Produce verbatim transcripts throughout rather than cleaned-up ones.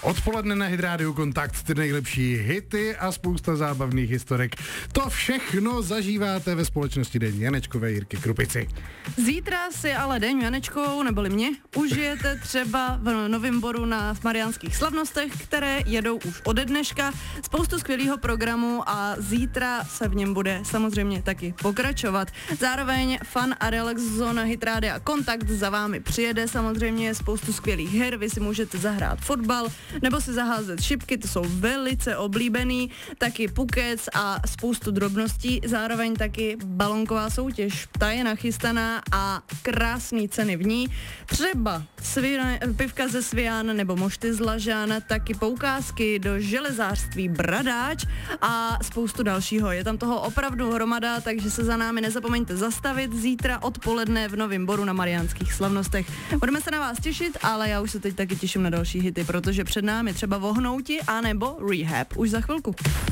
Odpoledne na Hit Radio Kontakt, ty nejlepší hity a spousta zábavných historek. To všechno zažíváte ve společnosti Den Janečkové Jirky Krupici. Zítra si ale Den Janečkou, neboli mě, užijete třeba v Novém Boru na mariánských slavnostech, které jedou už ode dneška. Spoustu skvělého programu a zítra se v něm bude samozřejmě taky pokračovat. Zároveň fun a relax zóna Hit Radio Kontakt za vámi přijede, samozřejmě spoustu skvělých her, vy si můžete zahrát fotbal nebo si zaházet šipky, to jsou velice oblíbený, taky pukec a spoustu drobností, zároveň taky balonková soutěž, ta je nachystaná a krásný ceny v ní, třeba svi- pivka ze Svijan nebo mošty z Lažan, taky poukázky do železářství Bradáč a spoustu dalšího. Je tam toho opravdu hromada, takže se za námi nezapomeňte zastavit zítra odpoledne v Novém Boru na mariánských slavnostech. Budeme se na vás těšit, ale já už se teď taky těším na další hity, protože před námi třeba Vohnouti anebo Rehab už za chvilku.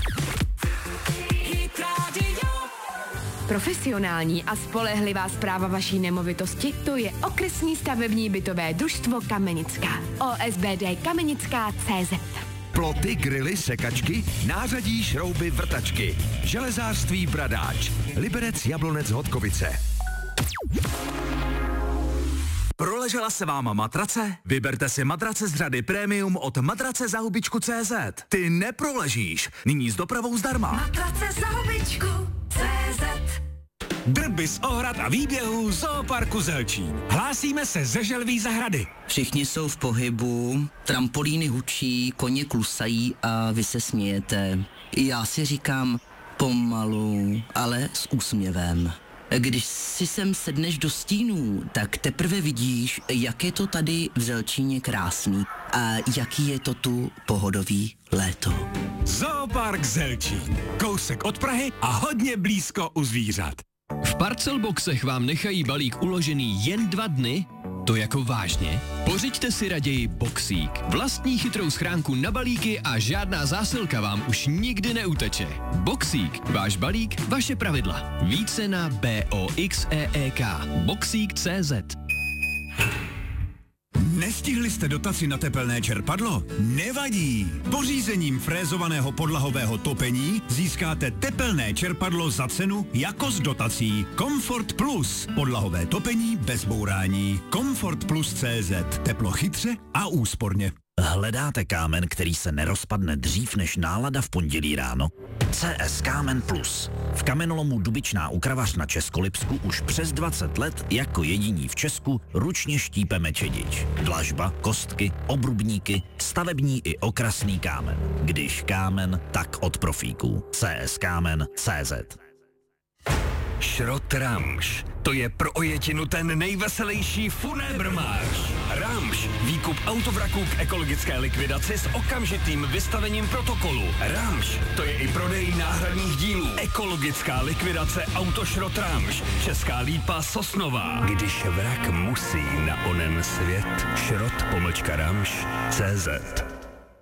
Profesionální a spolehlivá správa vaší nemovitosti, to je Okresní stavební bytové družstvo Kamenická. O S B D Kamenická tečka cé zet. Ploty, grily, sekačky, nářadí, šrouby, vrtačky. Železářství Bradáč. Liberec, Jablonec, Hodkovice. Proležela se vám matrace? Vyberte si matrace z řady Premium od matrace za hubičku tečka cé zet. Ty neproležíš. Nyní s dopravou zdarma. Matrace za hubičku tečka cé zet. Drby z ohrad a výběhů Zooparku Zelčín. Hlásíme se ze Želví zahrady. Všichni jsou v pohybu, trampolíny hučí, koně klusají a vy se smějete. Já si říkám pomalu, ale s úsměvem. Když si sem sedneš do stínů, tak teprve vidíš, jak je to tady v Zelčíně krásný a jaký je to tu pohodový léto. Zoopark Zelčín. Kousek od Prahy a hodně blízko u zvířat. V Parcelboxech vám nechají balík uložený jen dva dny? To jako vážně? Pořiďte si raději Boxík. Vlastní chytrou schránku na balíky a žádná zásilka vám už nikdy neuteče. Boxík. Váš balík, vaše pravidla. Více na boxeek. Boxík tečka cé zet. Nestihli jste dotaci na tepelné čerpadlo? Nevadí! Pořízením frézovaného podlahového topení získáte tepelné čerpadlo za cenu jako s dotací. Comfort Plus. Podlahové topení bez bourání. Comfort Plus tečka cé zet. Teplo chytře a úsporně. Hledáte kámen, který se nerozpadne dřív než nálada v pondělí ráno? C S Kámen Plus. V kamenolomu Dubičná u Kravař na Českolipsku už přes dvacet let jako jediní v Česku ručně štípeme čedič. Dlažba, kostky, obrubníky, stavební i okrasný kámen. Když kámen, tak od profíků. C S Kámen tečka cé zet. Šrot Ramš. To je pro ojetinu ten nejveselější funébrmář. Ramš. Výkup autovraků k ekologické likvidaci s okamžitým vystavením protokolu. Ramš. To je i prodej náhradních dílů. Ekologická likvidace Autošrot Ramš. Česká Lípa Sosnová. Když vrak musí na onen svět. Šrot pomlčka Ramš tečka cé zet.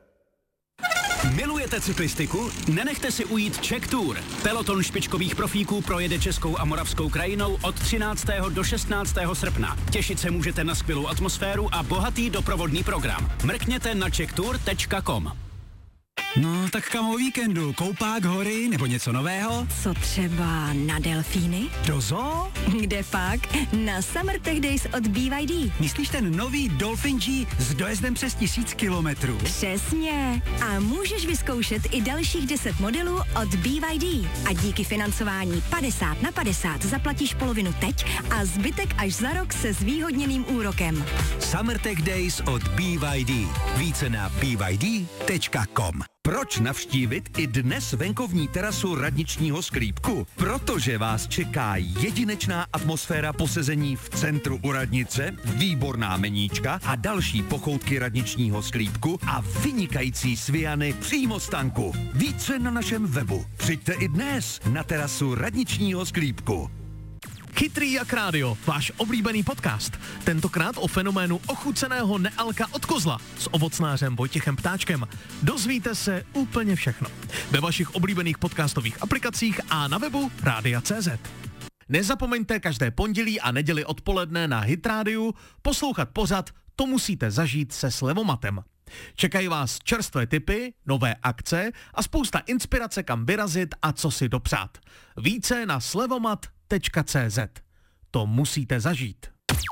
Milujete cyklistiku? Nenechte si ujít Czech Tour. Peloton špičkových profíků projede českou a moravskou krajinou od třináctého do šestnáctého srpna. Těšit se můžete na skvělou atmosféru a bohatý doprovodný program. Mrkněte na czech tour tečka com. No, tak kam o víkendu? Koupák, hory nebo něco nového? Co třeba na delfíny? Do zoo? Kde pak? Na Summer Tech Days od B Y D. Myslíš ten nový Dolphin G s dojezdem přes tisíc kilometrů? Přesně. A můžeš vyzkoušet i dalších deset modelů od B Y D. A díky financování padesát na padesát zaplatíš polovinu teď a zbytek až za rok se zvýhodněným úrokem. Summer Tech Days od B Y D. Více na b y d tečka com. Proč navštívit i dnes venkovní terasu radničního sklípku? Protože vás čeká jedinečná atmosféra posezení v centru u radnice, výborná meníčka a další pochoutky radničního sklípku a vynikající svijany přímo z tanku. Více na našem webu. Přijďte i dnes na terasu radničního sklípku. Chytrý jak rádio, váš oblíbený podcast. Tentokrát o fenoménu ochuceného nealka od kozla s ovocnářem Vojtěchem Ptáčkem. Dozvíte se úplně všechno. Ve vašich oblíbených podcastových aplikacích a na webu rádia tečka cé zet. Nezapomeňte každé pondělí a neděli odpoledne na Hit rádiu poslouchat pořad To musíte zažít se Slevomatem. Čekají vás čerstvé tipy, nové akce a spousta inspirace, kam vyrazit a co si dopřát. Více na slevomat tečka cé zet. To musíte zažít.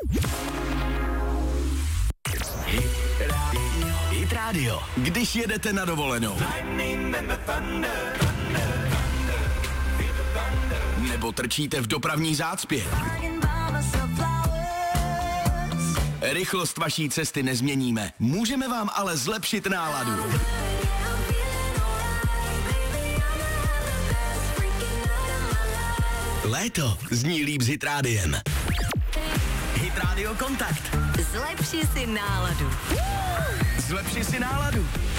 Hit Radio, když jedete na dovolenou. Nebo trčíte v dopravní zácpě. Rychlost vaší cesty nezměníme, můžeme vám ale zlepšit náladu. Léto zní líp s Hit Rádiem. Hit Radio Kontakt. Zlepši si náladu. Zlepši si náladu.